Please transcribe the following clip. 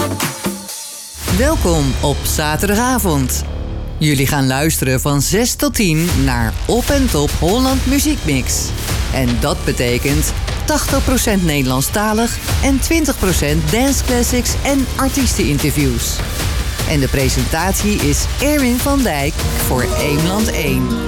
Welkom op zaterdagavond. Jullie gaan luisteren van 6 tot 10 naar Op en Top Holland Muziekmix. En dat betekent 80% Nederlandstalig en 20% dance classics en artiesteninterviews. En de presentatie is Erwin van Dijk voor Eemland 1.